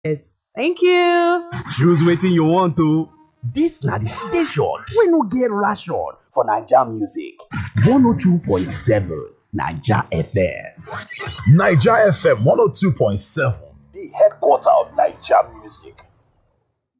Thank you. Choose wetin you want to. Dis na the station wey no get ration for Naija music. 102.7 Naija FM. Naija FM 102.7, the headquarter of Naija music.